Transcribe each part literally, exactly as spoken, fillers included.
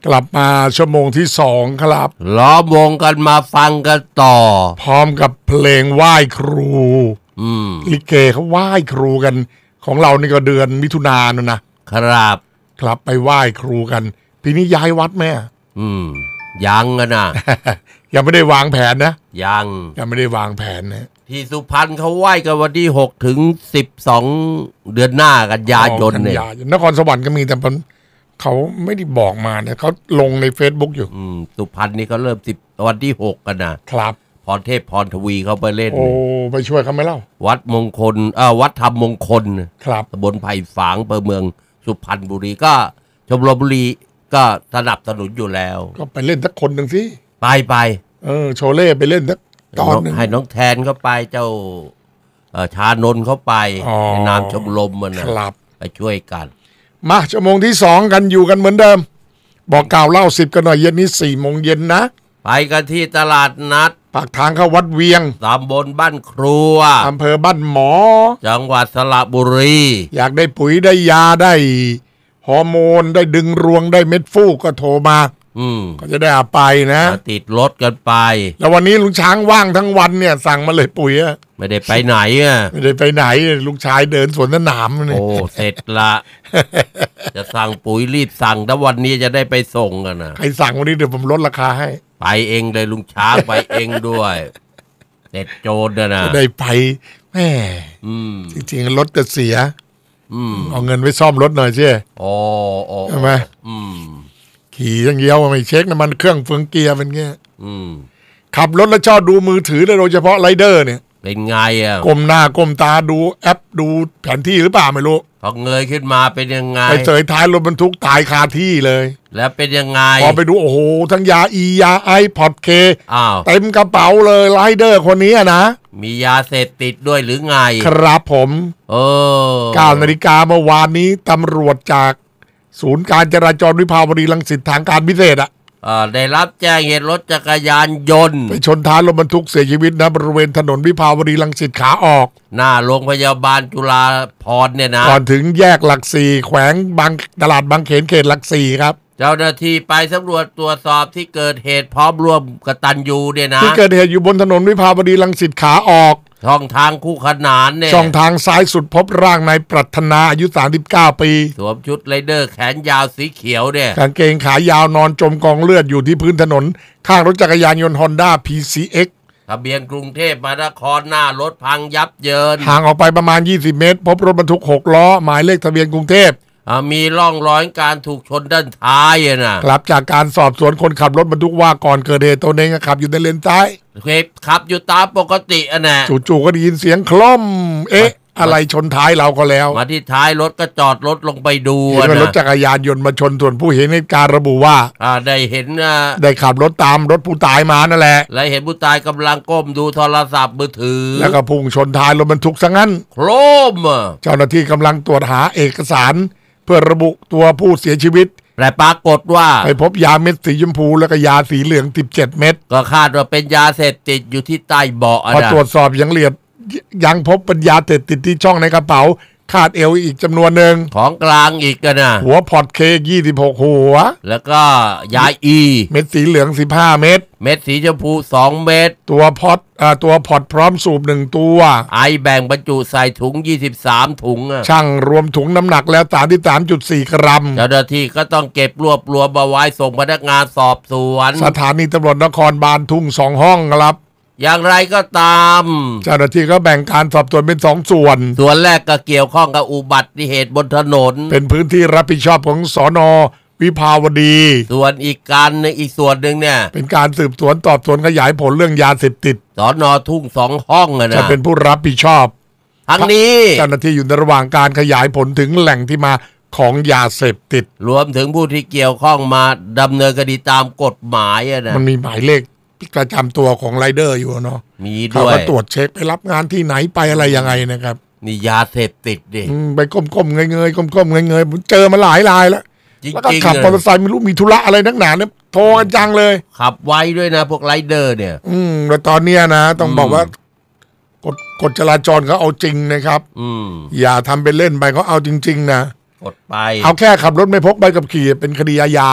กลับมาชั่วโมงที่สองครับล้อมวงกันมาฟังกันต่อพร้อมกับเพลงไหว้ครูอืมลิเกเขาไหว้ครูกันของเรานี่ก็เดือนมิถุนายนนะครับครับไปไหว้ครูกันปีนี้ย้ายวัดไหมอืมยังอะนะยังไม่ได้วางแผนนะยังยังไม่ได้วางแผนนะที่สุพรรณเขาไหว้กันวันที่หกถึงสิบสองเดือนหน้ากันยายนเนี่ยนครสวรรค์ก็มีแต่เขาไม่ได้บอกมาเนี่ยเขาลงใน Facebook อยู่อืมสุพรรณนี่เขาเริ่มสิบวันที่หกกันนะครับพรเทพพรทวีเขาไปเล่นโอ้ไปช่วยเขาไหมเล่าวัดมงคลเอ่อวัดธรรมมงคลครับตำบลไผ่ฝางอำเภอเมืองสุพรรณบุรีก็ชมรมบุรีก็สนับสนุนอยู่แล้วก็ไปเล่นสักคนหนึ่งสิไปไปเออโชเล่ไปเล่นสักตอนนึงให้น้องแทนเขาไปเจ้าชานนท์เขาไปในนามชมรมมันนะไปช่วยกันมาชั่วโมงที่สองกันอยู่กันเหมือนเดิมบอกกล่าวเล่าสิบกันหน่อยเย็นนี้สี่โมงเย็นนะไปกันที่ตลาดนัดปากทางเข้าวัดเวียงตำบลบ้านครัวอำเภอบ้านหมอจังหวัดสระบุรีอยากได้ปุ๋ยได้ยาได้ฮอร์โมนได้ดึงรวงได้เม็ดฟูกก็โทรมาอืมก็จะได้เอาไปนะติดรถกันไปแล้ววันนี้ลุงช้างว่างทั้งวันเนี่ยสั่งมาเลยปุ๋ยอะไม่ได้ไปไหนอ่ะไม่ได้ไปไหนลุงชายเดินสวนสนามโอ้เสร็จละจะสั่งปุ๋ยรีบสั่งถ้าวันนี้จะได้ไปส่งกันนะใครสั่งวันนี้เดี๋ยวผมลดราคาให้ไปเองเลยลุงช้างไปเองด้วยเด็ดโจรนะจะได้ไปแม่จริงๆรถจะเสียเอาเงินไปซ่อมรถหน่อยใช่อ๋อใช่ไหมขี่อย่างเดียวไม่เช็คน้ำมันเครื่องเฟืองเกียร์เป็นเงี้ยขับรถแล้วชอบดูมือถือโดยเฉพาะไรเดอร์เนี่ยเป็นไงอ่ะก้มหน้าก้มตาดูแอปดูแผนที่หรือเปล่าไม่รู้พอเงยขึ้นมาเป็นยังไงไปเสยท้ายรถบรรทุกตายคาที่เลยแล้วเป็นยังไงพอไปดูโอ้โหทั้งยาอียาไอพอดเคอ้าวเต็มกระเป๋าเลยไรเดอร์คนนี้นะมียาเสพติดด้วยหรือไงครับผมเออเก้านาฬิกาเมื่อวานนี้ตำรวจจากศูนย์การจราจรวิภาวดีรังสิตทางการพิเศษอะได้รับแจ้งเหตุรถจักรยานยนต์ไปชนท้ายรถบรรทุกเสียชีวิตนะบริเวณถนนวิภาวดีรังสิตขาออกหน้าโรงพยาบาลจุฬาภรณ์เนี่ยนะก่อนถึงแยกหลักสี่แขวงบางตลาดบางเขนเขตหลักสี่ครับเจ้าหน้าที่ไปสำรวจตรวจสอบที่เกิดเหตุพร้อมร่วมกตัญญูเนี่ยนะที่เกิดเหตุอยู่บนถนนวิภาวดีรังสิตขาออกช่องทางคู่ขนานเนี่ยช่องทางซ้ายสุดพบร่างนายปรัชนาอายุสามสิบเก้าปีสวมชุดไรเดอร์แขนยาวสีเขียวเนี่ยกางเกงขายาวนอนจมกองเลือดอยู่ที่พื้นถนนข้างรถจักรยานยนต์ Honda พี ซี เอ็กซ์ทะเบียนกรุงเทพมหานครหน้ารถพังยับเยินห่างออกไปประมาณยี่สิบเมตรพบรถบรรทุกหกล้อหมายเลขทะเบียนกรุงเทพมีร่องรอยการถูกชนด้านท้ายนะครับจากการสอบสวนคนขับรถบรรทุกว่าก่อนเกิดเหตุตนเองขับอยู่ในเลนซ้ายขับอยู่ตามปกติอ่ะนะจู่ๆก็ได้ยินเสียงคล่อมเอ๊ะอะไรชนท้ายเราก็แล้วมาที่ท้ายรถก็จอดรถลงไปดูเห็นว่ารถจักรยานยนต์มาชนส่วนผู้เห็นเหตุการณ์ระบุว่าได้เห็นได้ขับรถตามรถผู้ตายมานั่นแหละและเห็นผู้ตายกำลังก้มดูโทรศัพท์มือถือแล้วก็พุ่งชนท้ายรถบรรทุกซะงั้นโครมเจ้าหน้าที่กำลังตรวจหาเอกสารเพื่อระบุตัวผู้เสียชีวิตแต่ปรากฏว่าไปพบยาเม็ดสีชมพูแล้วก็ยาสีเหลืองสิบเจ็ดเม็ดก็คาดว่าเป็นยาเสพติดอยู่ที่ใต้เบาะพอตรวจสอบยังละเอียดยังพบเป็นยาเสพติดที่ช่องในกระเป๋าคาดเอวอีกจำนวนหนึ่งของกลางอีกกันนะหัวพอดเคยี่สิบหกหัวแล้วก็ยาอีเม็ดสีเหลืองสิบห้าเม็ดเม็ดสีชมพูสองเม็ดตัวพอดอ่าตัวพอดพร้อมสูบหนึ่งตัวไอแบ่งบรรจุใส่ถุงยี่สิบสามถุงอ่ะช่างรวมถุงน้ำหนักแล้ว สามสิบสามจุดสี่ กรัมเจ้าหน้าที่ก็ต้องเก็บรวบรวมมาไว้ส่งพนักงานสอบสวนสถานีตำรวจนครบาลทุ่งสองห้องครับอย่างไรก็ตามเจ้าหน้าที่ก็แบ่งการสอบสวนเป็นสองส่วนส่วนแรกก็เกี่ยวข้องกับอุบัติเหตุบนถนนเป็นพื้นที่รับผิดชอบของสน.วิภาวดีส่วนอีกการนึงอีกส่วนหนึ่งเนี่ยเป็นการสืบสวนสอบสวนขยายผลเรื่องยาเสพติดสน.ทุ่งสองห้องนะจะเป็นผู้รับผิดชอบทั้งนี้เจ้าหน้าที่อยู่ในระหว่างการขยายผลถึงแหล่งที่มาของยาเสพติดรวมถึงผู้ที่เกี่ยวข้องมาดำเนินคดีตามกฎหมายนะมันมีหมายเลขประจำตัวของไรเดอร์อยู่เนาะมีด้วยเขาก็ตรวจเช็คไปรับงานที่ไหนไปอะไรยังไงนะครับนี่ยาเสพติดดิไปก้มๆเงยๆก้มๆเงยๆเจอมาหลายรายแล้วแล้วก็ขับมอเตอร์ไซค์ไม่รู้มีธุระอะไรนักหนาเนี่ยโทรกันจังเลยขับไว้ด้วยนะพวกไรเดอร์เนี่ยอืมแล้วตอนเนี้ยนะต้องบอกว่ากฎกฎจราจรเขาเอาจริงนะครับอืมอย่าทำเป็นเล่นไปเขาเอาจริงๆนะกดไปเอาแค่ขับรถไม่พกใบขับขี่เป็นคดีอาญาเ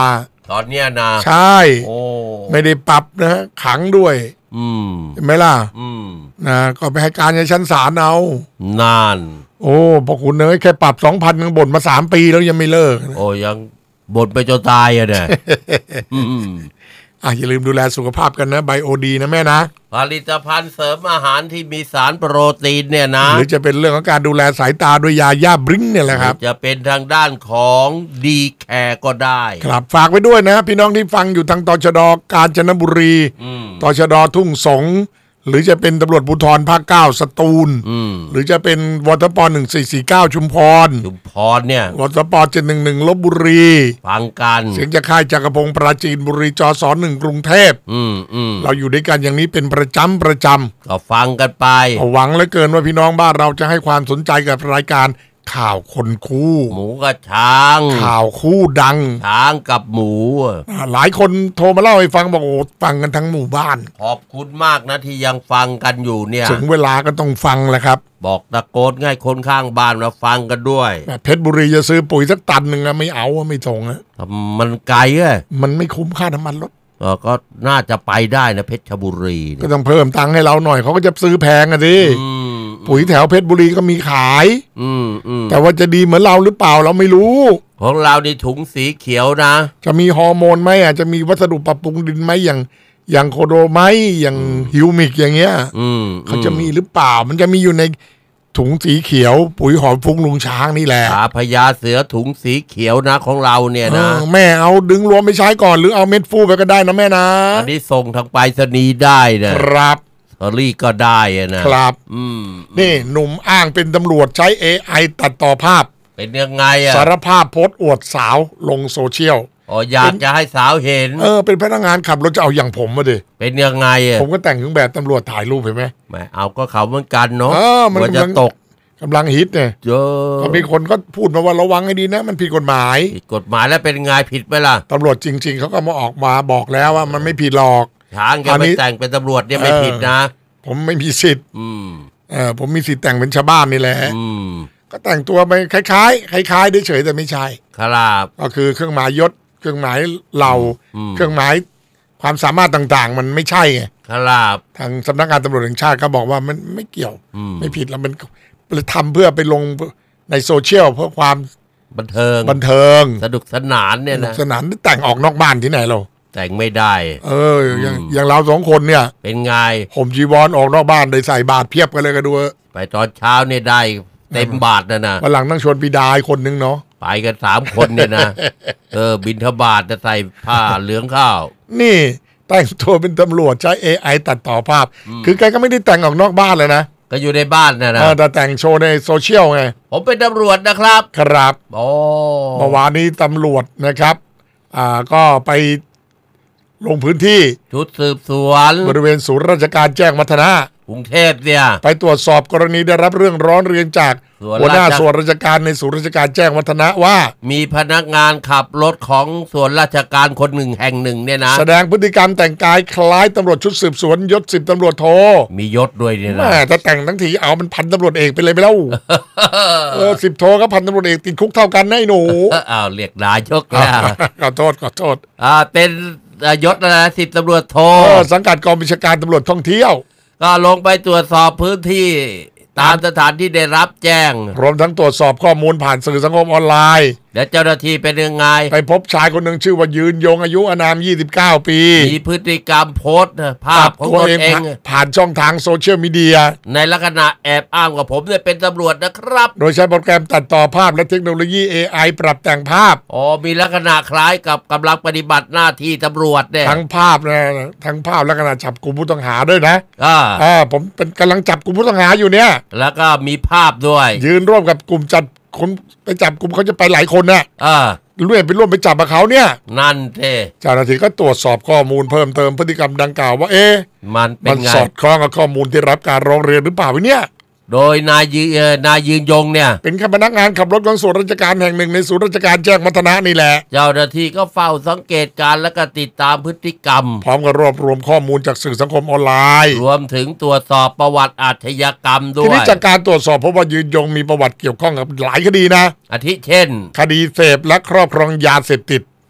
ตอนเนี้ยนะใช่โอ้ไม่ได้ปรับนะขังด้วยอืมเห็นไหมล่ะอืมนะก็ไปให้การในชั้นศาลเอานานโอ้พอคุณเนยแค่ปรับสองพันยังบ่นมาสามปีแล้วยังไม่เลิกโอ้ยังบ่นไปจนตายอ่ะเนี่ยอ่ะอย่าลืมดูแลสุขภาพกันนะไบโอดีนะแม่นะผลิตภัณฑ์เสริมอาหารที่มีสารโปรตีนเนี่ยนะหรือจะเป็นเรื่องของการดูแลสายตาด้วยยาย่าบริ้งเนี่ยแหละครับจะเป็นทางด้านของดีแคร์ก็ได้ครับฝากไว้ด้วยนะพี่น้องที่ฟังอยู่ทางตชด.กาญจนบุรีตชด.ทุ่งสงหรือจะเป็นตำรวจภูธรภาคเก้าสตูลหรือจะเป็นวทปหนึ่งสี่สี่เก้าชุมพรชุมพรเนี่ยวทปเจ็ดหนึ่งหนึ่งลพบุรีฟังกันเสียงจากค่ายจักรพงศ์ปราจีนบุรีจสหนึ่งกรุงเทพเราอยู่ด้วยกันอย่างนี้เป็นประจำประจำก็ฟังกันไปหวังเหลือเกินว่าพี่น้องบ้านเราจะให้ความสนใจกับรายการข่าวคนคู่หมูกับช้างข่าวคู่ดังช้างกับหมูหลายคนโทรมาเล่าให้ฟังบอกโอ้ฟังกันทั้งหมู่บ้านขอบคุณมากนะที่ยังฟังกันอยู่เนี่ยถึงเวลาก็ต้องฟังแหละครับบอกตะโกนง่ายคนข้างบ้านมาฟังกันด้วยเพชรบุรีจะซื้อปุ๋ยสักตันหนึ่งนะไม่เอาไม่ส่งนะมันไกลอะมันไม่คุ้มค่าน้ำมันรถก็น่าจะไปได้นะเพชรบุรีก็ต้องเพิ่มตังค์ให้เราหน่อยเขาก็จะซื้อแพงอ่ะดิปุ๋ยแถวเพชรบุรีก็มีขายแต่ว่าจะดีเหมือนเราหรือเปล่าเราไม่รู้ของเราในถุงสีเขียวนะจะมีฮอร์โมนไหมอ่ะจะมีวัสดุปรับปรุงดินไหมอย่างอย่างโคโดไหมอย่างฮิวมิกอย่างเงี้ยเขาจะมีหรือเปล่ามันจะมีอยู่ในถุงสีเขียวปุ๋ยหอมฟุ้งลุงช้างนี่แหละขาพญาเสือถุงสีเขียวนะของเราเนี่ยนะแม่เอาดึงรวมไปใช้ก่อนหรือเอาเม็ดฟูไปก็ได้นะแม่นะอันนี้ส่งทางไปรษณีย์ได้นะครับสอรี่ก็ได้นะครับอืมนี่หนุ่มอ้างเป็นตำรวจใช้ เอ ไอ ตัดต่อภาพเป็นยังไงอะสารภาพโพสต์อวดสาวลงโซเชียลอ๋ออยากจะให้สาวเห็นเออเป็นพนักงานขับรถจะเอาอย่างผมมาดิเป็นยังไงอะผมก็แต่งเครื่องแบบตำรวจถ่ายรูปเห็นไหมไม่เอาก็เขาเหมือนกันเนาะมันจะตกกำลังฮิตเนี่ยเยอะมีคนก็พูดมาว่าระวังให้ดีนะมันผิดกฎหมายผิดกฎหมายแล้วเป็นไงผิดไหมล่ะตำรวจจริงๆเขาก็มาออกมาบอกแล้วว่ามันไม่ผิดหรอกช้างจะไม่แต่งเป็นตำรวจเนี่ยไม่ผิดนะผมไม่มีสิทธิ์อืมเออผมมีสิทธิ์แต่งเป็นชาวบ้านนี่แหละอืมก็แต่งตัวไปคล้ายๆคล้ายๆได้เฉยแต่ไม่ใช่ครับก็คือเครื่องหมายยศเครื่องหมายเหล่าเครื่องหมายความสามารถต่างๆมันไม่ใช่ไงครับทางสำนักงานตำรวจแห่งชาติก็บอกว่ามันไม่เกี่ยวไม่ผิดแล้วมันเลยทำเพื่อไปลงในโซเชียลเพื่อความบันเทิงบันเทิงสนุกสนานเนี่ยนะสนานแต่งออกนอกบ้านที่ไหนเราแต่งไม่ได้เอออย่างอย่างเราสองคนเนี่ยเป็นไงผมจีวรออกนอกบ้านได้ใส่บาตรเพียบกันเลยก็ดูไปตอนเช้าเนี่ยได้เต็มบาทนะนะวันหลังต้องชวนพี่ดาคนนึงเนาะไปกันสามคนเนี่ยนะเออบิณฑบาตจะใส่ผ้าเหลืองข้าวนี่แต่งตัวเป็นตำรวจใช้ เอ ไอ ตัดต่อภาพคือแกก็ไม่ได้แต่งออกนอกบ้านเลยนะก็อยู่ในบ้านนะนะแต่แต่งโชว์ในโซเชียลไงผมเป็นตำรวจนะครับครับโอ้เมื่อวานนี้ตำรวจนะครับอ่าก็ไปลงพื้นที่ชุดสืบสวนบริเวณศูนย์ราชการแจ้งวัฒนะกรุงเทพเนี่ยไปตรวจสอบกรณีได้รับเรื่องร้องเรียนจากหัวหน้าส่วนราชการในศูนย์ราชการแจ้งวัฒนะว่ามีพนักงานขับรถของส่วนราชการคนหนึ่งแห่งหนึ่งเนี่ยนะแสดงพฤติกรรมแต่งกายคล้ายตำรวจชุดสืบสวนยศสิบตำรวจโทมียศด้วยเนี่ยนะแต่แต่งทั้งทีเอามันพันตำรวจเอกไปเลยไปแล้วเออสิบโทก็พันตำรวจเอกติดคุกเท่ากันนะไอ้หนูอ้าวเรียกนายกแล้วขอโทษขอโทษอ่าเป็นยศนะสิบตำรวจโทสังกัดกองบัญชาการตำรวจท่องเที่ยวก็ลงไปตรวจสอบพื้นที่ตามสถานที่ได้รับแจ้งรวมทั้งตรวจสอบข้อมูลผ่านสื่อสังคมออนไลน์และเจ้าหน้าที่เป็นยังไงไปพบชายคนหนึ่งชื่อว่ายืนยงอายุอานามยี่สิบเก้าปีมีพฤติกรรมโพสต์ภาพของตนเองผ่านช่องทางโซเชียลมีเดียในลักษณะแอบอ้างว่าผมเนี่ยเป็นตำรวจนะครับโดยใช้โปรแกรมตัดต่อภาพและเทคโนโลยี เอ ไอ ปรับแต่งภาพอ๋อมีลักษณะคล้ายกับกำลังปฏิบัติหน้าที่ตำรวจเนี่ยทั้งภาพนะทั้งภาพและขณะจับกลุ่มผู้ต้องหาด้วยนะอ่าอ่าผมเป็นกำลังจับกลุ่มผู้ต้องหาอยู่เนี่ยแล้วก็มีภาพด้วยยืนร่วมกับกลุ่มจัดคนไปจับกลุ่มเขาจะไปหลายคนนะอ่าร่วมไปร่วมไปจับกับเขาเนี่ยนั่นเท่เจ้าหน้าที่ก็ตรวจสอบข้อมูลเพิ่มเติมพฤติกรรมดังกล่าวว่าเอ๊ะมันเป็นไงสอดคล้องกับข้อมูลที่รับการร้องเรียนหรือเปล่าเนี่ยโดยนายยืนายยืนยงเนี่ยเป็นข้าพนักงานขับรถของส่วนราชการแห่งหนึ่งในศูนย์ราชการแจ้งวัฒนะนี่แหละเจ้าหน้าที่ก็เฝ้าสังเกตการและก็ติดตามพฤติกรรมพร้อมกับรวบรวมข้อมูลจากสื่อสังคมออนไลน์รวมถึงตรวจสอบประวัติอาชญากรรมด้วยทีนี้จากการตรวจสอบพบว่ายืนยงมีประวัติเกี่ยวข้องกับหลายคดีนะอาทิเช่นคดีเสพและครอบครองยาเสพติด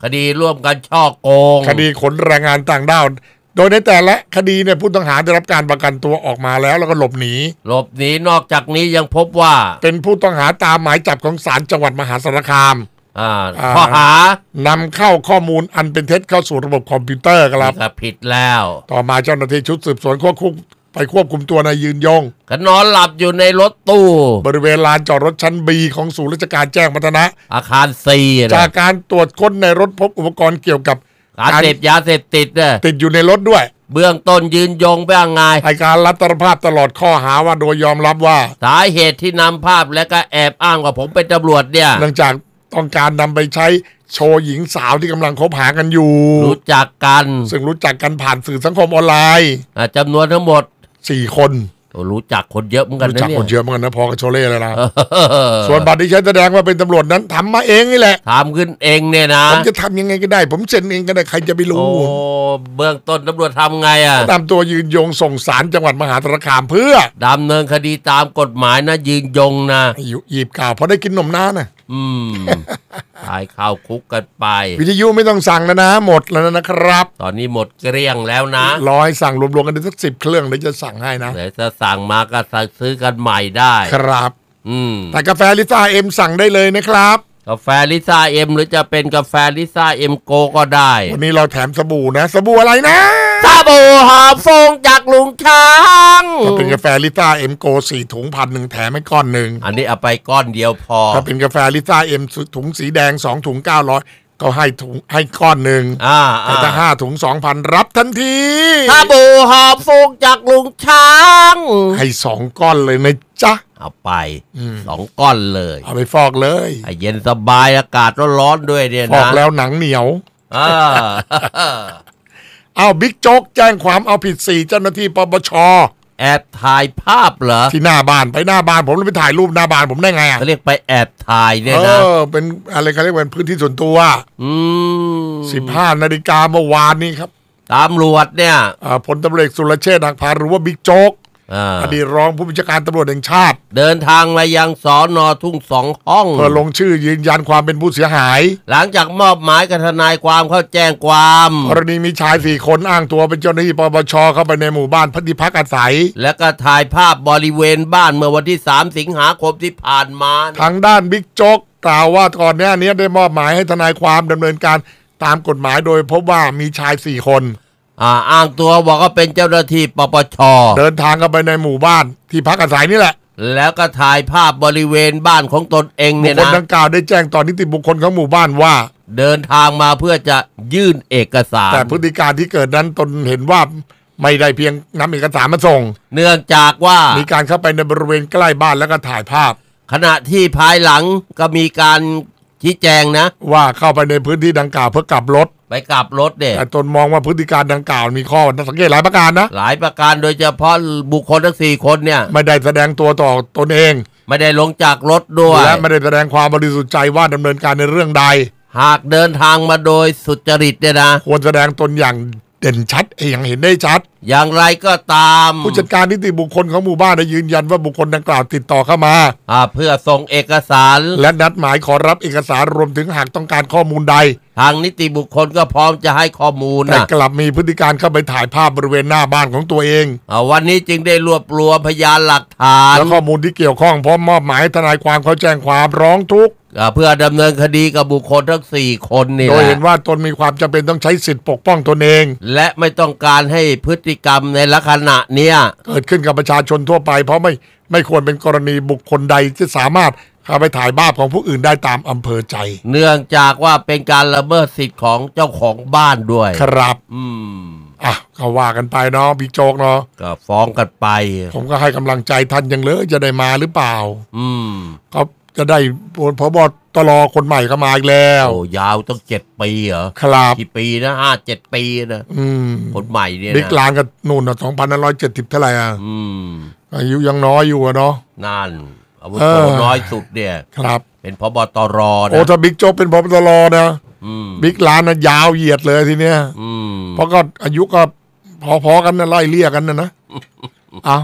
คดีร่วมกันช่อโกงคดีขนแรงงานต่างด้าวโดยในแต่ละคดีเนี่ยผู้ต้องหาได้รับการประกันตัวออกมาแล้วแล้วก็หลบหนีหลบหนีนอกจากนี้ยังพบว่าเป็นผู้ต้องหาตามหมายจับของศาลจังหวัดมหาสารคามข้อหานำเข้าข้อมูลอันเป็นเท็จเข้าสู่ระบบคอมพิวเตอร์ครับผิดแล้วต่อมาเจ้าหน้าที่ชุดสืบสวนควบคุมไปควบคุมตัวนายยืนยงก็นอนหลับอยู่ในรถตู้บริเวณลานจอดรถชั้น บี ของศูนย์ราชการแจ้งวัฒนะอาคารสี่จากการตรวจค้นในรถพบอุปกรณ์เกี่ยวกับการเสพยาเสพติดเนี่ยติดอยู่ในรถด้วยเบื้องต้นยืนยงไปยังไงให้การรับสารภาพตลอดข้อหาว่าโดยยอมรับว่าสาเหตุที่นำภาพและก็แอบอ้างว่าผมเป็นตำรวจเนี่ยเนื่องจากต้องการนำไปใช้โชว์หญิงสาวที่กำลังคบหากันอยู่รู้จักกันซึ่งรู้จักกันผ่านสื่อสังคมออนไลน์จำนวนทั้งหมดสี่คนรู้จักคนเยอะเหมือนกันนะเนี่ยรู้จักคนเยอะเหมือนกันนะพอกับโชเล่เลยนะส่วนบัตรที่ใช้แสดงว่าเป็นตำรวจนั้นทำมาเองนี่แหละทำขึ้นเองเนี่ยนะผมจะทำยังไงก็ได้ผมเซ็นเองก็ได้ใครจะไปรู้โอ้เบื้องต้นตำรวจทำไงอ่ะนำตัวยืนยงส่งศาลจังหวัดมหาสารคามเพื่อดำเนินคดีตามกฎหมายนะยืนยงนะอยู่หยิบข่าวเพราะได้กินนมน้านะอืมตายข้าวคุกกันไปวิทยุไม่ต้องสั่งแล้วนะหมดแล้วนะครับตอนนี้หมดเกลี้ยงแล้วนะรอให้สั่งรวมๆกันได้สักสิบเครื่องเดี๋ยวจะสั่งให้นะเดี๋ยวจะสั่งมาก็ซื้อกันใหม่ได้ครับอืมแต่กาแฟลิซ่าเอ็มสั่งได้เลยนะครับกาแฟลิซ่าเอ็มหรือจะเป็นกาแฟลิซ่าเอ็มโกก็ได้วันนี้เราแถมสบู่นะสบู่อะไรนะสบู่หอมฟงจากลุงช้างถ้าเป็นกาแฟลิซ่าเอ็มโกสี่ถุงพันหนึ่งแถมให้ก้อนหนึ่งอันนี้เอาไปก้อนเดียวพอถ้าเป็นกาแฟลิซ่าเอ็มถุงสีแดงสองถุงเก้าร้อยก็ให้ถุงให้ก้อนหนึ่งอ่าแต่ถ้าห้าถุงสองพันรับทันทีสบู่หอมฟงจากลุงช้างให้สองก้อนเลยนะจ๊ะเอาไปสองก้อนเลยเอาไปฟอกเลยเย็นสบายอากาศร้อนๆด้วยเนี่ยนะฟอกแล้วหนังเหนียวอ่าเอาบิ๊กโจ๊กแจ้งความเอาผิดสี่เจ้าหน้าที่ปปช. แอบถ่ายภาพเหรอที่หน้าบ้านไปหน้าบ้านผมแล้วไปถ่ายรูปหน้าบ้านผมได้ไงอ่ะเขาเรียกไปแอบถ่ายเนี่ยนะเออเป็นอะไรเขาเรียกเป็นพื้นที่ส่วนตัวอืมสิบห้านาฬิกาเมื่อวานนี้ครับตำรวจเนี่ยพลตำรวจเอกสุรเชษฐ์หักพานหรือว่าบิ๊กโจ๊กอดีตรองผู้บัญชาการตำรวจแห่งชาติเดินทางมายังสน.ทุ่งสองห้องเพื่อลงชื่อยืนยันความเป็นผู้เสียหายหลังจากมอบหมายกับทนายความเข้าแจ้งความกรณีมีชายสี่คนอ้างตัวเป็นเจ้าหน้าที่ปปช.เข้าไปในหมู่บ้านพัทธิพักอาศัยและก็ถ่ายภาพบริเวณบ้านเมื่อวันที่สามสิงหาคมที่ผ่านมาทางด้านบิ๊กโจ๊กกล่าวว่าก่อนหน้านี้ได้มอบหมายให้ทนายความดำเนินการตามกฎหมายโดยพบว่ามีชายสี่คนอ่าอ้างตัวบอกว่าเป็นเจ้าหน้าที่ปปช. เดินทางเข้าไปในหมู่บ้านที่พักอาศัยนี่แหละแล้วก็ถ่ายภาพบริเวณบ้านของตนเองเนี่ยนะบุคคลดังกล่าวได้แจ้งต่อนิติบุคคลของหมู่บ้านว่าเดินทางมาเพื่อจะยื่นเอกสารแต่พฤติการที่เกิดนั้นตนเห็นว่าไม่ได้เพียงนำเอกสารมาส่งเนื่องจากว่ามีการเข้าไปในบริเวณใกล้บ้านแล้วก็ถ่ายภาพขณะที่ภายหลังก็มีการชี้แจงนะว่าเข้าไปในพื้นที่ดังกล่าวเพื่อกลับรถไปกลับรถเด็กแต่ตนมองว่าพฤติการดังกล่าวมีข้อสังเกตหลายประการนะหลายประการโดยเฉพาะบุคคลทั้งสี่คนเนี่ยไม่ได้แสดงตัวต่อตนเองไม่ได้ลงจากรถด้วยและไม่ได้แสดงความบริสุทธิ์ใจว่าดำเนินการในเรื่องใดหากเดินทางมาโดยสุจริตเนี่ยนะควรแสดงตนอย่างเด่นชัดอย่างเห็นได้ชัดอย่างไรก็ตามผู้จัดการนิติบุคคลของหมู่บ้านได้ยืนยันว่าบุคคลดังกล่าวติดต่อเข้ามาอ่าเพื่อส่งเอกสารและนัดหมายขอรับเอกสารรวมถึงหากต้องการข้อมูลใดทางนิติบุคคลก็พร้อมจะให้ข้อมูลนะแต่กลับมีพฤติการเข้าไปถ่ายภาพบริเวณหน้าบ้านของตัวเองอ่าวันนี้จึงได้รวบรวมพยานหลักฐานและข้อมูลที่เกี่ยวข้องพร้อมมอบหมายให้ทนายความเขาแจ้งความร้องทุกข์เพื่อดำเนินคดีกับบุคคลทั้งสี่คนนี่แหละโดยเห็นว่าตนมีความจำเป็นต้องใช้สิทธิปกป้องตนเองและไม่ต้องการให้พฤติกรรมในลักษณะเนี้ยเกิดขึ้นกับประชาชนทั่วไปเพราะไม่ไม่ควรเป็นกรณีบุคคลใดที่สามารถเข้าไปถ่ายภาพของผู้อื่นได้ตามอำเภอใจเนื่องจากว่าเป็นการละเมิดสิทธิ์ของเจ้าของบ้านด้วยครับอืมอ่ะก็ว่ากันไปเนาะบิ๊กโจ๊กเนาะก็ฟ้องกันไปผมก็ให้กำลังใจท่านยังเลยจะได้มาหรือเปล่าอืมก็จะได้พบตลอคนใหม่เข้ามาอีกแล้วโอ้ยาวต้องเจ็ดปีเหรอครับกี่ปีนะห้าเจ็ดปีนะอืมคนใหม่เนี่ยนะบิ๊กลานกับนู่นอ่ะสองพันห้าร้อยเจ็ดสิบเท่าไหร่อ่ะอืมอายุยังน้อยอยู่อะเนาะนั่นอาวุโสน้อยสุดเนี่ยครับเป็นผบตรนะโอ้ถ้าบิ๊กโจ๊กเป็นผบตรนะบิ๊กลานน่ะยาวเหยียดเลยทีเนี้ยเพราะก็อายุก็พอๆกันนะไล่เลี่ยกันนะนะเอา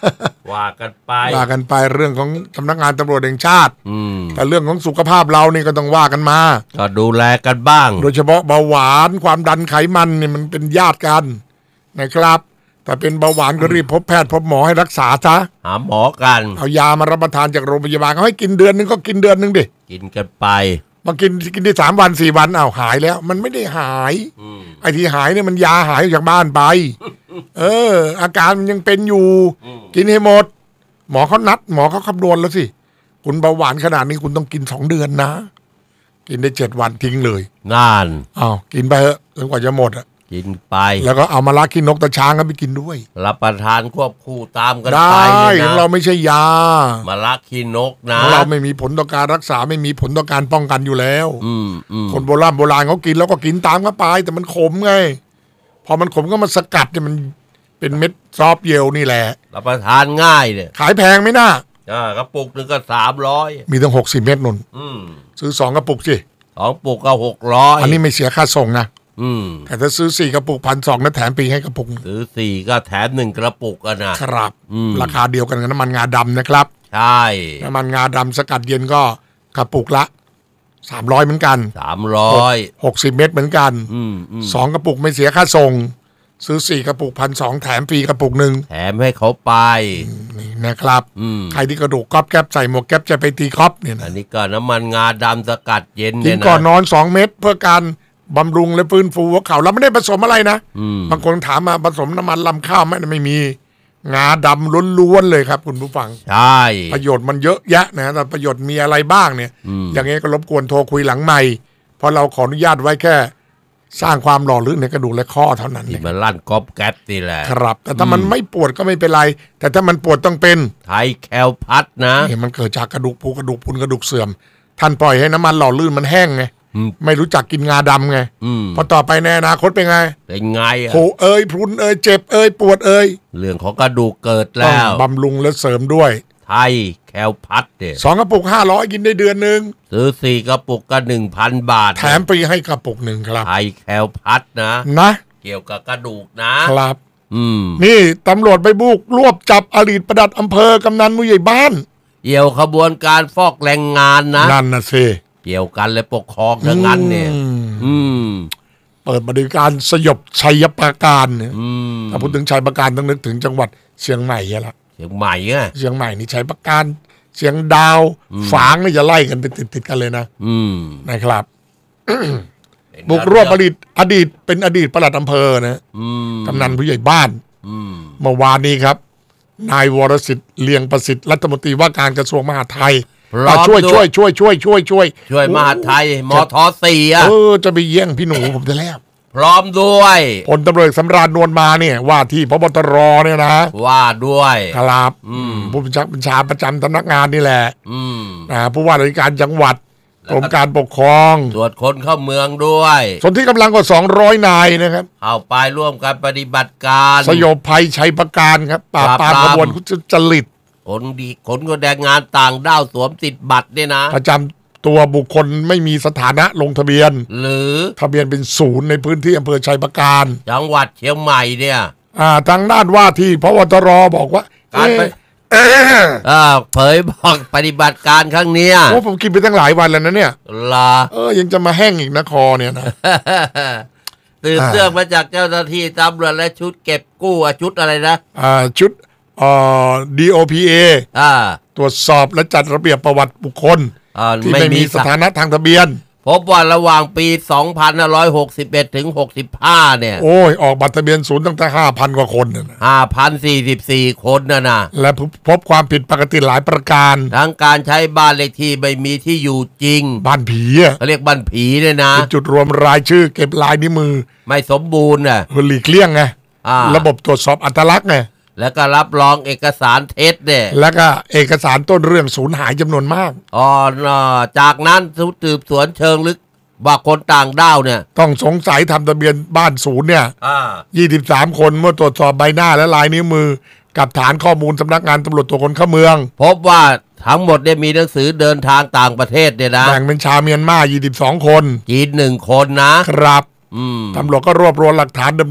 ว่ากันไปว่ากันไปเรื่องของสำนักงานตำรวจแห่งชาติแต่เรื่องของสุขภาพเรานี่ก็ต้องว่ากันมาก็ดูแลกันบ้างโดยเฉพาะเบาหวานความดันไขมันนี่มันเป็นญาติกันนะครับแต่เป็นเบาหวานก็รีบพบแพทย์พบหมอให้รักษาซะหาหมอกันเอายามารับประทานจากโรงพยาบาลเขาให้กินเดือนนึงก็กินเดือนนึงดิกินกันไปมากินกินได้สามวันสี่วันอ้าวหายแล้วมันไม่ได้หายไอ้ที่หายเนี่ยมันยาหายจากบ้านไปเอออาการมันยังเป็นอยู่กินให้หมดหมอเขานัดหมอเขาคำนวณแล้วสิคุณเบาหวานขนาดนี้คุณต้องกินสองเดือนนะกินได้เจ็ดวันทิ้งเลยนานอ้าวกินไปเถอะจนกว่าจะหมดอ่ะกินไปแล้วก็เอามาลักขี้นกตะช้างก็ไปกินด้วยรับประทานควบคู่ตามกันไปได้ของเราไม่ใช่ยามาลักขี้นกนะเราไม่มีผลต่อการรักษาไม่มีผลต่อการป้องกันอยู่แล้วคนโบราณโบราณเขากินแล้วก็กินตามกันไปแต่มันขมไงพอมันขมก็มาสกัดเนี่ยมันเป็นเม็ดซอฟเยลนี่แหละรับประทานง่ายเนี่ยขายแพงไหมน่ะอ่ากระปุกหนึ่งก็สามร้อยมีตั้งหกสิบเม็ดนุ่นซื้อสองกระปุกสิสองปุกก็หกร้อยอันนี้ไม่เสียค่าส่งนะแต่ถ้าซื้อสี่กระปุกพันสองนั้นแถมปีให้กระปุกซื้อสี่ก็แถมหนึ่งกระปุกอ่ะนะครับราคาเดียวกันกับน้ำมันงาดำนะครับใช่น้ำมันงาดำสกัดเย็นก็กระปุกละสามร้อยเหมือนกันสามร้อยหกสิบเม็ดเหมือนกันสองกระปุกไม่เสียค่าส่งซื้อสี่กระปุกพันสองแถมฟรีกระปุกหนึ่งแถมให้เขาไปนี่นะครับใครที่กระดูกก๊อบแก๊บใส่หมวกแก๊บจะไปตีก๊อบเนี่ยอันนี้ก็น้ำมันงาดำสกัดเย็นกินก่อนนอนสองเม็ดเพื่อการบำรุงและฟื้นฟูหัวเข่าเราไม่ได้ผสมอะไรนะบางคนถามมาผสมน้ำมันลำข้าวไหมไม่มีงาดำล้วนๆเลยครับคุณผู้ฟังใช่ประโยชน์มันเยอะแยะนะแต่ประโยชน์มีอะไรบ้างเนี่ยอย่างนี้ก็รบกวนโทรคุยหลังใหม่เพราะเราขออนุญาตไว้แค่สร้างความหล่อลื่นในกระดูกและข้อเท่านั้นที่มันลั่นก๊อบแก๊บนี่แหละครับแต่ถ้ามันไม่ปวดก็ไม่เป็นไรแต่ถ้ามันปวดต้องเป็นไทยแคลพัดนะเห็นมันเกิดจากกระดูกพุกระดูกพุนกระดูกเสื่อมท่านปล่อยให้น้ำมันหล่อลื่นมันแห้งไงไม่รู้จักกินงาดำไงพอต่อไปในอนาคตเป็นไงเป็นไงโผเอ้ยพรุนเอ้ยเจ็บเอ้ยปวดเอ้ยเรื่องของกระดูกเกิดแล้วบำรุงและเสริมด้วยไทยแคลพัดเนี่ยสองกระปุกห้าร้อยกินได้เดือนหนึ่งซื้อสี่กระปุกก็หนึ่งพันบาทแถมฟรีให้กระปุกหนึ่งครับไทยแคลพัดนะนะเกี่ยวกับกระดูกนะครับอืมนี่ตำรวจไปบุกรวบจับอดีตประหลัดอำเภอกำนันผู้ใหญ่บ้านเอี่ยวขบวนการฟอกแรงงานนะนั่นนะสิเกี่ยวกันเลยปกครองทั้งนั้นเนี่ยอืมเปิดบริการสยบชัยปราการเนี่ยถ้าพูดถึงชัยปราการต้องนึกถึงจังหวัดเชียงใหม่ละเชียงใหม่อ่ะเชียงใหม่นี่ชัยปราการเชียงดาวฝางนี่จะไล่กันเป็นติดๆกันเลยนะนะครับบุกรวบอดีตอดีตเป็นอดีตปลัดอำเภอนะกำนันผู้ใหญ่บ้านเมื่อวานนี้ครับนายวรสิทธิ์เลียงประสิทธิ์รัฐมนตรีว่าการกระทรวงมหาดไทยช่วยช่วยช่วยช่วยช่วยช่วยช่วยมหาดไทยมทสี่อ่ะเออจะไปเยี่ยงพี่หนูผมจะแล้วพร้อมด้วยพลตำรวจสำราญนวลมาเนี่ยว่าที่พบตรเนี่ยนะว่าด้วยครับผู้บัญชาบัญชาประจำสำนักงานนี่แหละอ่าผู้ว่าราชการจังหวัดกรมการปกครองตรวจคนเข้าเมืองด้วยส่วนที่กำลังกว่าสองร้อยนายนะครับเข้าไปร่วมกันปฏิบัติการสยบภัยชัยประการครับปราบปรามขบวนจริตคนดีคนก็แรงงานต่างด้าวสวมสิทธิ์บัตรเนี่ยนะประจำตัวบุคคลไม่มีสถานะลงทะเบียนหรือทะเบียนเป็นศูนย์ในพื้นที่อำเภอชัยปราการจังหวัดเชียงใหม่เนี่ยอ่าทางด้านว่าที่พบตรบอกว่าการไปอ่าเผยบอกปฏิบัติการครั้งนี้โอ้ผมกินไปตั้งหลายวันแล้วนะเนี่ยลาเออยังจะมาแห้งอีกนะคอเนี่ยนะตื่นเรื่องมาจากเจ้าหน้าที่ตำรวจและชุดเก็บกู้ชุดอะไรนะอ่าชุดอ่า ดี โอ พี เออ่าตรวจสอบและจัดระเบียบประวัติบุคคลที่ไม่มีสถานะทางทะเบียนพบว่าระหว่างปีสองพันห้าร้อยหกสิบเอ็ดถึงหกสิบห้าเนี่ยโอ้ยออกบัตรทะเบียนศูนย์ตั้งแต่ ห้าพัน กว่าคนน่ะห้าพันสี่สิบสี่ คนน่ะนะและพบความผิดปกติหลายประการทั้งการใช้บ้านเลขที่ไม่มีที่อยู่จริงบ้านผีอ่ะเขาเรียกบ้านผีเนี่ยนะเป็นจุดรวมรายชื่อเก็บลายนิ้วมือไม่สมบูรณ์น่ะหลีกเลี่ยงไงระบบตรวจสอบอัตลักษณ์ไงแล้วก็รับรองเอกสารเท็จเนี่ยแล้วก็เอกสารต้นเรื่องสูญหายจำนวนมากอ๋อจากนั้นสืบสวนเชิงลึกว่าคนต่างด้าวเนี่ยต้องสงสัยทำทะเบียนบ้านศูนย์เนี่ยยี่สิบสามคนเมื่อตรวจสอบใบหน้าและลายนิ้วมือกับฐานข้อมูลสำนักงานตำรวจตรวจคนเข้าเมืองพบว่าทั้งหมดได้มีหนังสือเดินทางต่างประเทศเนี่ยนะแบ่งเป็นชาวเมียนมายี่สิบสองคนจีนหนึ่งคนนะครับตำรวจก็รวบรวมหลักฐานดำเนิน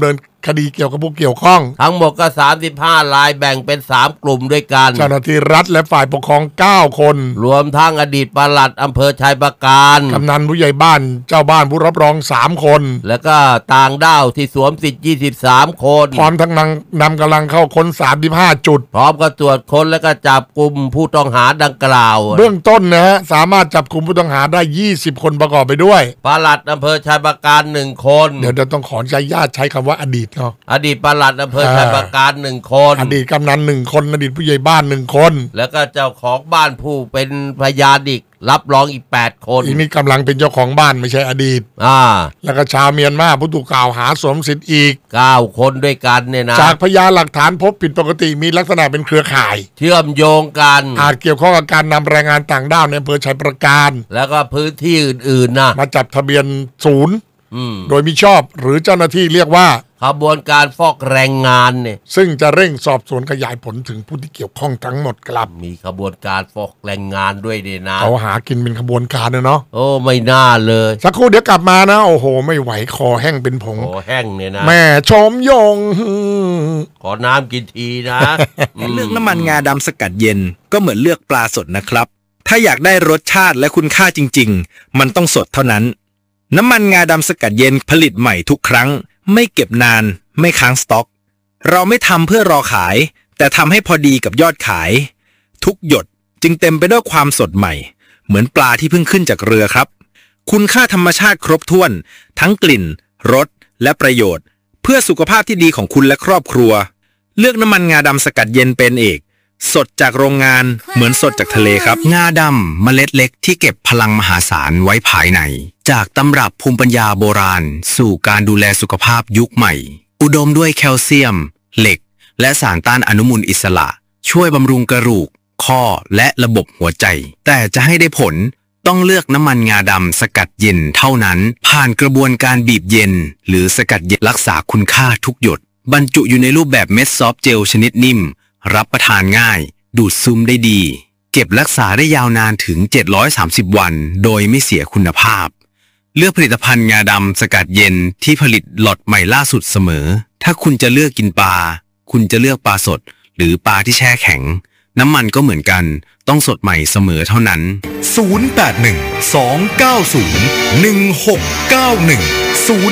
คดีเกี่ยวกับผู้เกี่ยวข้องทั้งหมดก็สามสิบห้ารายแบ่งเป็นสามกลุ่มด้วยกันเจ้าหน้าที่รัฐและฝ่ายปกครองเก้าคนรวมทั้งอดีตปลัดอำเภอชัยปราการกำนันผู้ใหญ่บ้านเจ้าบ้านผู้รับรองสามคนแล้วก็ต่างด้าวที่สวมสิทธิ์ยี่สิบสามคนพร้อมทั้งนำนำกำลังเข้าค้นสามสิบห้าจุดพร้อมกับตรวจค้นและก็จับกลุ่มผู้ต้องหาดังกล่าวเบื้องต้นนะฮะสามารถจับกลุ่มผู้ต้องหาได้ยี่สิบคนประกอบไปด้วยปลัดอำเภอชัยปราการหนึ่งคนเดี๋ยวจะต้องขออนุญาตใช้คำว่าอดีตเนาะอดีตปลัดอำเภอชัยปราการหนึ่งคนอดีตกำนันหนึ่งคนอดีตผู้ใหญ่บ้านหนึ่งคนแล้วก็เจ้าของบ้านผู้เป็นพยานอีกรับรองอีกแปดคนอีนี่กำลังเป็นเจ้าของบ้านไม่ใช่อดีตอ่าแล้วก็ชาวเมียนมาผู้ถูกกล่าวหาสวมสิทธิ์อีกเก้าคนด้วยกันเนี่ยนะจากพยานหลักฐานพบผิดปกติมีลักษณะเป็นเครือข่ายเชื่อมโยงกันอาจเกี่ยวข้องกับการนำแรงงานต่างด้าวในอำเภอชัยปราการแล้วก็พื้นที่อื่นๆนะมาจับทะเบียนศูนย์โดยมิชอบหรือเจ้าหน้าที่เรียกว่าขบวนการฟอกแรงงานเนี่ยซึ่งจะเร่งสอบสวนขยายผลถึงผู้ที่เกี่ยวข้องทั้งหมดครับมีขบวนการฟอกแรงงานด้วยเดนะเขาหากินเป็นขบวนการเนาะโอ้ไม่น่าเลยสักครู่เดี๋ยวกลับมานะโอ้โหไม่ไหวคอแห้งเป็นผงคอแห้งเนี่ยนะแม่ชมยงขอน้ำกินทีนะเลือกน้ำมันงาดำสกัดเย็นก็เหมือนเลือกปลาสดนะครับถ้าอยากได้รสชาติและคุณค่าจริงๆมันต้องสดเท่านั้นน้ำมันงาดำสกัดเย็นผลิตใหม่ทุกครั้งไม่เก็บนานไม่ค้างสต็อกเราไม่ทำเพื่อรอขายแต่ทำให้พอดีกับยอดขายทุกหยดจึงเต็มไปด้วยความสดใหม่เหมือนปลาที่เพิ่งขึ้นจากเรือครับคุณค่าธรรมชาติครบถ้วนทั้งกลิ่นรสและประโยชน์เพื่อสุขภาพที่ดีของคุณและครอบครัวเลือกน้ำมันงาดำสกัดเย็นเป็นเอกสดจากโรงงานเหมือนสดจากทะเลครับงาดำเมล็ดเล็กที่เก็บพลังมหาศาลไว้ภายในจากตำรับภูมิปัญญาโบราณสู่การดูแลสุขภาพยุคใหม่อุดมด้วยแคลเซียมเหล็กและสารต้านอนุมูลอิสระช่วยบำรุงกระดูกข้อและระบบหัวใจแต่จะให้ได้ผลต้องเลือกน้ำมันงาดำสกัดเย็นเท่านั้นผ่านกระบวนการบีบเย็นหรือสกัดเย็นรักษาคุณค่าทุกหยดบรรจุอยู่ในรูปแบบเม็ดซอฟต์เจลชนิดนิ่มรับประทานง่ายดูดซึมได้ดีเก็บรักษาได้ยาวนานถึงเจ็ดร้อยสามสิบวันโดยไม่เสียคุณภาพเลือกผลิตภัณฑ์งาดำสกัดเย็นที่ผลิตล็อตใหม่ล่าสุดเสมอถ้าคุณจะเลือกกินปลาคุณจะเลือกปลาสดหรือปลาที่แช่แข็งน้ำมันก็เหมือนกันต้องสดใหม่เสมอเท่านั้นศูนย์ แปด หนึ่ง สอง เก้า ศูนย์ หนึ่ง หก เก้า หนึ่ง ศูนย์